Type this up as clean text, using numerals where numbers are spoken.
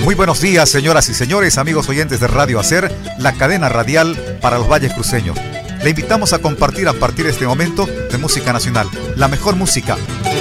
Muy buenos días, señoras y señores, amigos oyentes de Radio Hacer, la cadena radial para los valles cruceños. Le invitamos a compartir a partir de este momento de música nacional, la mejor música.